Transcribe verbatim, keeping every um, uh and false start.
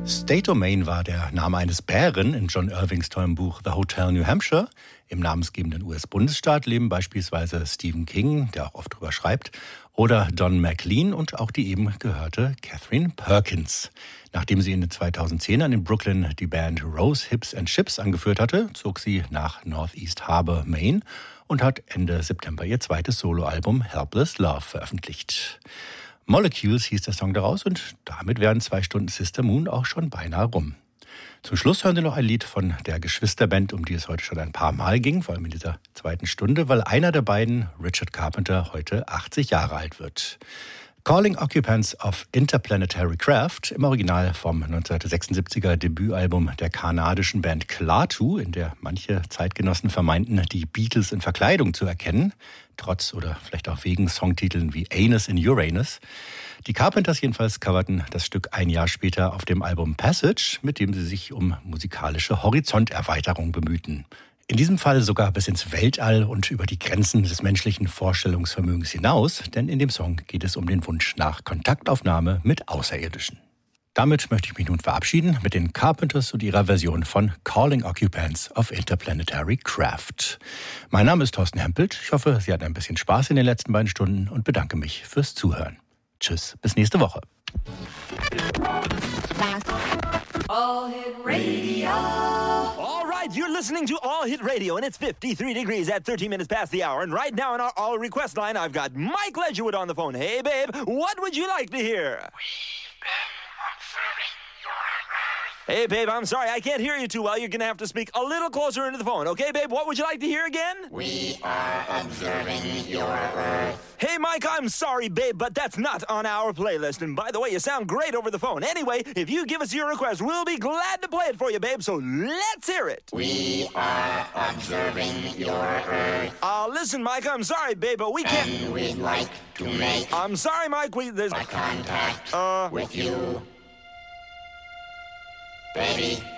State of Maine war der Name eines Bären in John Irvings tollem Buch The Hotel New Hampshire. Im namensgebenden U S-Bundesstaat leben beispielsweise Stephen King, der auch oft drüber schreibt, oder Don McLean und auch die eben gehörte Catherine Perkins. Nachdem sie in den zweitausendzehnern in Brooklyn die Band Rose, Hips and Chips angeführt hatte, zog sie nach Northeast Harbor, Maine und hat Ende September ihr zweites Soloalbum Helpless Love veröffentlicht. Molecules hieß der Song daraus und damit wären zwei Stunden Sister Moon auch schon beinahe rum. Zum Schluss hören wir noch ein Lied von der Geschwisterband, um die es heute schon ein paar Mal ging, vor allem in dieser zweiten Stunde, weil einer der beiden, Richard Carpenter, heute achtzig Jahre alt wird. Calling Occupants of Interplanetary Craft, im Original vom neunzehnhundertsechsundsiebziger Debütalbum der kanadischen Band Klaatu, in der manche Zeitgenossen vermeinten, die Beatles in Verkleidung zu erkennen, trotz oder vielleicht auch wegen Songtiteln wie Anus in Uranus. Die Carpenters jedenfalls coverten das Stück ein Jahr später auf dem Album Passage, mit dem sie sich um musikalische Horizonterweiterung bemühten. In diesem Fall sogar bis ins Weltall und über die Grenzen des menschlichen Vorstellungsvermögens hinaus, denn in dem Song geht es um den Wunsch nach Kontaktaufnahme mit Außerirdischen. Damit möchte ich mich nun verabschieden mit den Carpenters und ihrer Version von Calling Occupants of Interplanetary Craft. Mein Name ist Thorsten Hempelt. Ich hoffe, Sie hatten ein bisschen Spaß in den letzten beiden Stunden und bedanke mich fürs Zuhören. Tschüss, bis nächste Woche. All Hit Radio. All right, you're listening to All Hit Radio, and it's fifty-three degrees at thirteen minutes past the hour. And right now on our All Request line, I've got Mike Ledgerwood on the phone. Hey, babe, what would you like to hear? We've been observing your Earth. Hey, babe, I'm sorry, I can't hear you too well. You're going to have to speak a little closer into the phone. Okay, babe, what would you like to hear again? We are observing your Earth. Hey, Mike, I'm sorry, babe, but that's not on our playlist. And by the way, you sound great over the phone. Anyway, if you give us your request, we'll be glad to play it for you, babe, so let's hear it. We are observing your Earth. Uh, listen, Mike, I'm sorry, babe, but we can't... And we'd like to make I'm sorry, Mike, we... There's... a contact Uh... with you. Baby.